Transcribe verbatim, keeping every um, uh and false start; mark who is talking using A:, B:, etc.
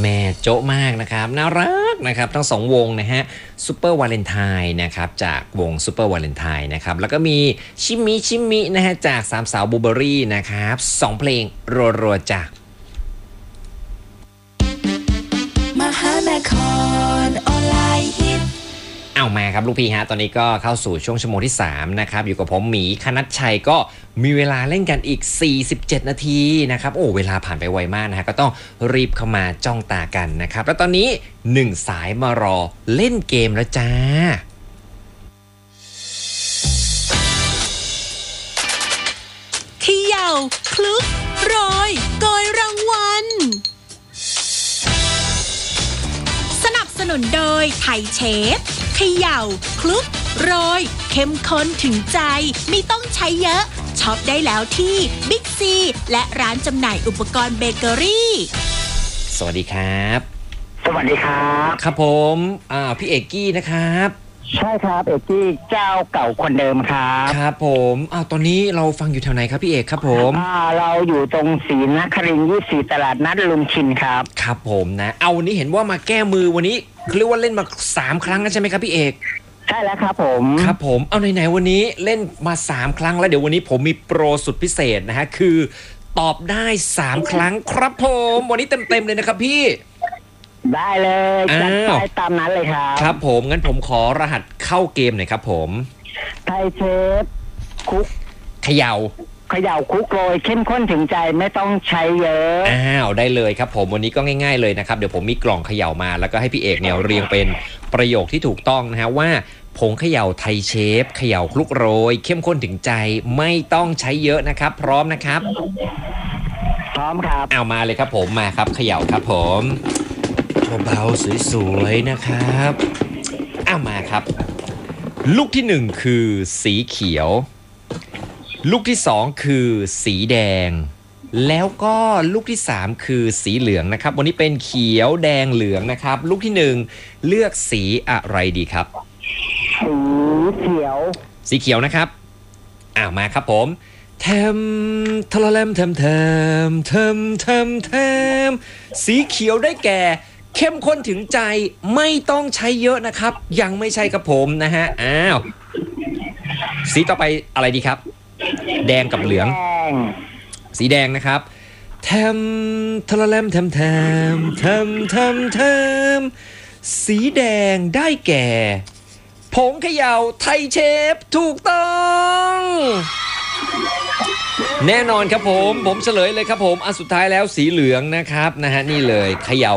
A: แม่โจ๊ะมากนะครับน่ารักนะครับทั้งสองวงนะฮะซูเปอร์วาเลนไทน์นะครับจากวงซูเปอร์วาเลนไทน์นะครับแล้วก็มีชิมิชิมินะฮะจากสามสาวบูเบอรี่นะครับสองเพลงรัวๆจาก
B: มหานครออนไลน์ฮิต
A: เอามาครับลูกพี่ฮะตอนนี้ก็เข้าสู่ช่วงชั่วโมงที่สามนะครับอยู่กับผมหมีคณัชชัยก็มีเวลาเล่นกันอีกสี่สิบเจ็ดนาทีนะครับโอ้เวลาผ่านไปไวมากนะฮะก็ต้องรีบเข้ามาจ้องตากันนะครับแล้วตอนนี้หนึ่งสายมารอเล่นเกมแล้วจ้า
B: เขย่าคลุกโรยโกยรางวัลสนับสนุนโดยไทยเชฟเขย่าคลุกโรยเข้มข้นถึงใจไม่ต้องใช้เยอะช็อปได้แล้วที่บิ๊กซีและร้านจำหน่ายอุปกรณ์เบเกอรี่
A: สวัสดีครับ
C: สวัสดีครับ
A: ครับผมอ่าพี่เอกกี้นะครับ
C: ใช่ครับเอกกี้เจ้าเก่าคนเดิมครับ
A: ครับผมอ้าวตอนนี้เราฟังอยู่แถวไหนครับพี่เอกครับผม
C: อ่าเราอยู่ตรงศรีนครินทร์ยี่สิบสี่ตลาดนัดลุงชินครับ
A: ครับผมนะเอาวันนี้เห็นว่ามาแก้มือวันนี้เรียกว่าเล่นมาสามครั้งแล้วใช่ไหมครับพี่เอก
C: ใช่แล้วครับผม
A: ครับผมเอาไหนๆวันนี้เล่นมาสามครั้งแล้วเดี๋ยววันนี้ผมมีโปรสุดพิเศษนะฮะคือตอบได้สามครั้งครับผมวันนี้เต็มๆเลยนะครับพี่
C: ได้เลยจัดไปตามนั้นเลยครับ
A: ครับผมงั้นผมขอรหัสเข้าเกมหน่อยครับผม
C: ไทยเชฟคุก
A: เขย่า
C: เขย่าคุกโรยเข้มข้นถึงใจไม่ต้องใช้เยอะ
A: อ้าวได้เลยครับผมวันนี้ก็ง่ายๆเลยนะครับเดี๋ยวผมมีกล่องเขย่ามาแล้วก็ให้พี่เอกเนี่ยเรียงเป็นประโยคที่ถูกต้องนะฮะว่าผงเขย่าไทยเชฟเขย่าคลุกโรยเข้มข้นถึงใจไม่ต้องใช้เยอะนะครับพร้อมนะครับ
C: พร้อมครับ
A: เอามาเลยครับผมมาครับเขย่าครับผมเบาๆสวยๆนะครับเอามาครับลูกที่หนึ่งคือสีเขียวลูกที่สองคือสีแดงแล้วก็ลูกที่สามคือสีเหลืองนะครับวันนี้เป็นเขียวแดงเหลืองนะครับลูกที่หนึ่งเลือกสีอะไรดีครับ
C: สีเขียว
A: สีเขียวนะครับอ่ามาครับผมเทมทะเลมเทมเทมเทมเทมเทมสีเขียวได้แก่เข้มข้นถึงใจไม่ต้องใช้เยอะนะครับยังไม่ใช่ครับผมนะฮะอ้าวสีต่อไปอะไรดีครับแดงกับเหลืองสีแดงนะครับเทมทะเลมเทมเทมเทมเทมเทมสีแดงได้แก่ผงเขย่าไทยเชฟถูกต้องแน่นอนครับผมผมเฉลยเลยครับผมอันสุดท้ายแล้วสีเหลืองนะครับนะฮะนี่เลยเขย่า